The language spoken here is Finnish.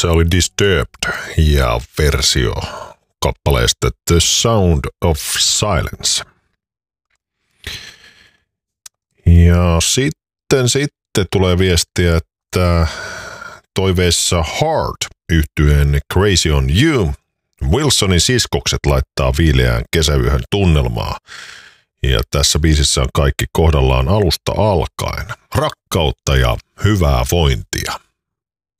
Se oli Disturbed ja versio kappaleesta The Sound of Silence. Ja sitten tulee viestiä, että toiveissa Heart yhtyen Crazy on You. Wilsonin siskokset laittaa viileään kesäyöhön tunnelmaa. Ja tässä biisissä on kaikki kohdallaan alusta alkaen. Rakkautta ja hyvää vointia.